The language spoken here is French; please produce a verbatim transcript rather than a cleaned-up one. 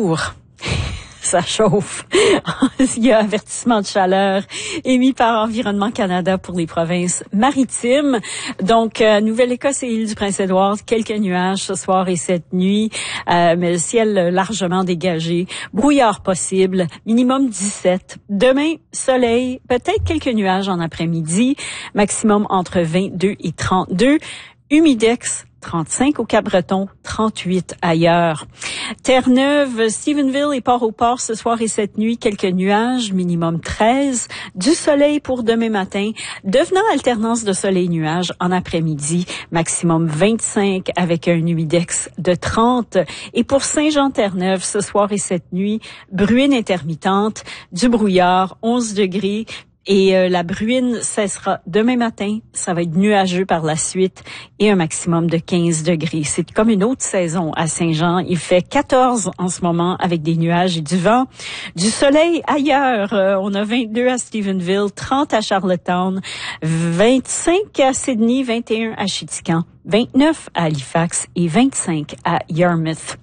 retour. Ça chauffe. Il y a avertissement de chaleur émis par Environnement Canada pour les provinces maritimes. Donc, euh, Nouvelle-Écosse et île du Prince-Édouard, quelques nuages ce soir et cette nuit, euh, mais le ciel largement dégagé. Brouillard possible, minimum dix-sept. Demain, soleil, peut-être quelques nuages en après-midi, maximum entre vingt-deux et trente-deux. Humidex, trente-cinq au Cap-Breton, trente-huit ailleurs. Terre-Neuve, Stephenville et Port-au-Port ce soir et cette nuit, quelques nuages, minimum treize. Du soleil pour demain matin, devenant alternance de soleil-nuages en après-midi, maximum vingt-cinq avec un humidex de trente. Et pour Saint-Jean-Terre-Neuve, ce soir et cette nuit, bruine intermittente, du brouillard, onze degrés. Et euh, la bruine cessera demain matin. Ça va être nuageux par la suite et un maximum de quinze degrés. C'est comme une autre saison à Saint-Jean. Il fait quatorze en ce moment avec des nuages et du vent. Du soleil ailleurs. Euh, on a vingt-deux à Stephenville, trente à Charlottetown, vingt-cinq à Sydney, vingt et un à Chittagong, vingt-neuf à Halifax et vingt-cinq à Yarmouth.